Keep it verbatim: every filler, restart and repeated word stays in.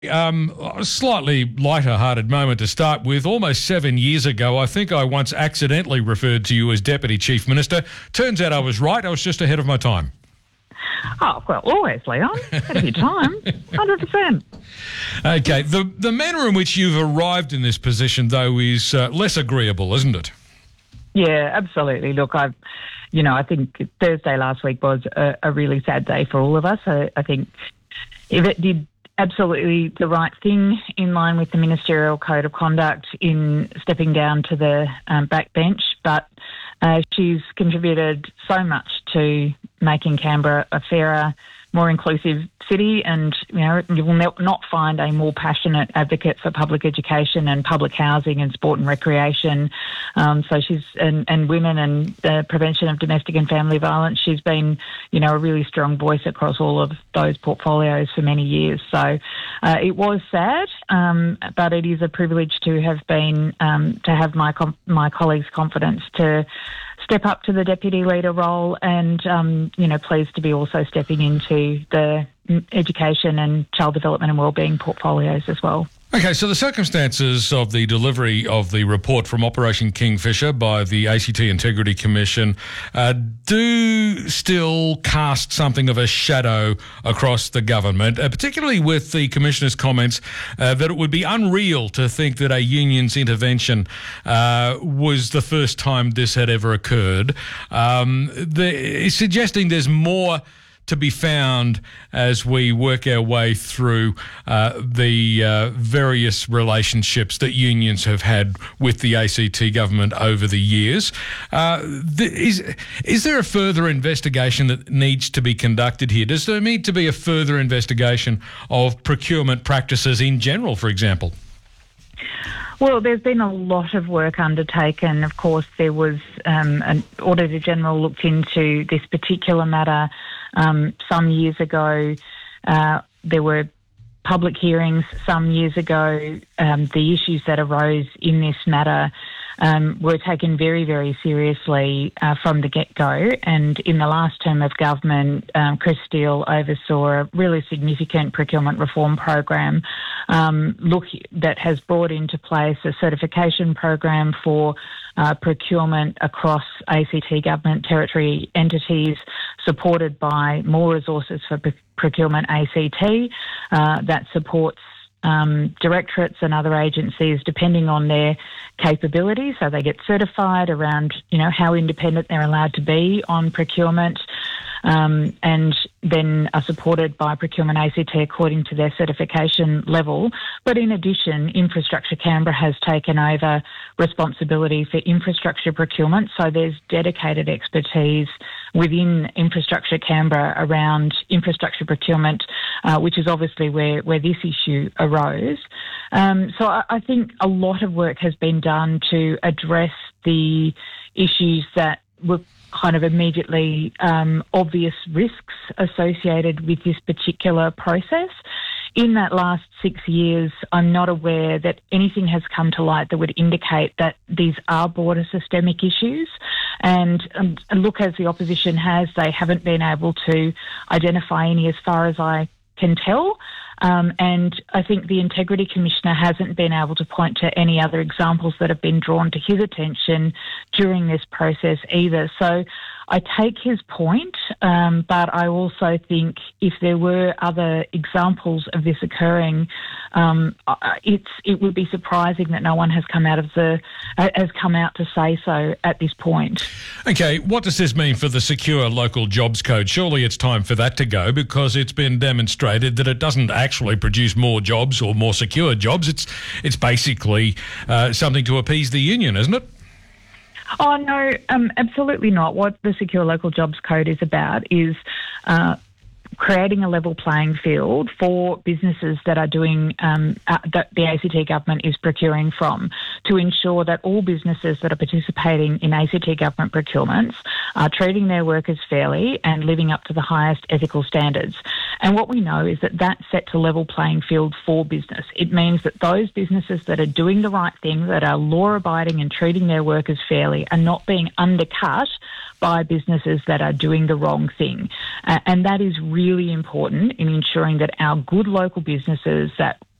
Um, a slightly lighter-hearted moment to start with. Almost seven years ago, I think I once accidentally referred to you as Deputy Chief Minister. Turns out I was right. I was just ahead of my time. Oh, well, always, Leon. Ahead of your time. one hundred percent. Okay. The, the manner in which you've arrived in this position, though, is uh, less agreeable, isn't it? Yeah, absolutely. Look, I've, you know, I think Thursday last week was a, a really sad day for all of us. I, I think if it did absolutely the right thing in line with the Ministerial Code of Conduct in stepping down to the um, backbench, but uh, she's contributed so much to making Canberra a fairer, more inclusive city, and you know you will not find a more passionate advocate for public education and public housing and sport and recreation. Um, so she's and, and women and the prevention of domestic and family violence. She's been, you know, a really strong voice across all of those portfolios for many years. So uh, it was sad, um, but it is a privilege to have been um, to have my com- my colleagues' confidence to step up to the deputy leader role, and um, you know, pleased to be also stepping into the education and child development and wellbeing portfolios as well. Okay, so the circumstances of the delivery of the report from Operation Kingfisher by the A C T Integrity Commission uh, do still cast something of a shadow across the government, uh, particularly with the Commissioner's comments uh, that it would be unreal to think that a union's intervention uh, was the first time this had ever occurred, um, the, suggesting there's more to be found as we work our way through uh, the uh, various relationships that unions have had with the A C T government over the years. Uh, th- is, is there a further investigation that needs to be conducted here? Does there need to be a further investigation of procurement practices in general, for example? Well, there's been a lot of work undertaken. Of course, there was um, an Auditor General looked into this particular matter um, some years ago. Uh, there were public hearings some years ago. Um, the issues that arose in this matter um, were taken very, very seriously uh, from the get-go. And in the last term of government, um, Chris Steele oversaw a really significant procurement reform program um, look that has brought into place a certification program for uh, procurement across A C T government territory entities, supported by more resources for pr- procurement A C T uh, that supports Um, directorates and other agencies depending on their capability, so they get certified around, you know, how independent they're allowed to be on procurement, um, and then are supported by Procurement A C T according to their certification level. But in addition, Infrastructure Canberra has taken over responsibility for infrastructure procurement, so there's dedicated expertise within Infrastructure Canberra around infrastructure procurement, uh, which is obviously where, where this issue arose. Um, so I, I think a lot of work has been done to address the issues that were kind of immediately um, obvious risks associated with this particular process. In that last six years, I'm not aware that anything has come to light that would indicate that these are broader systemic issues. And um, look, as the opposition has, they haven't been able to identify any as far as I can tell. Um, and I think the Integrity Commissioner hasn't been able to point to any other examples that have been drawn to his attention during this process either. So I take his point, um, but I also think if there were other examples of this occurring, um, it's it would be surprising that no one has come out of the uh, has come out to say so at this point. Okay, what does this mean for the Secure Local Jobs Code? Surely it's time for that to go, because it's been demonstrated that it doesn't actually produce more jobs or more secure jobs. It's it's basically uh, something to appease the union, isn't it? Oh, no, um, absolutely not. What the Secure Local Jobs Code is about is uh, creating a level playing field for businesses that are doing, um, uh, that the A C T government is procuring from, to ensure that all businesses that are participating in A C T government procurements are treating their workers fairly and living up to the highest ethical standards. And what we know is that that sets a level playing field for business. It means that those businesses that are doing the right thing, that are law-abiding and treating their workers fairly, are not being undercut by businesses that are doing the wrong thing. Uh, and that is really important in ensuring that our good local businesses that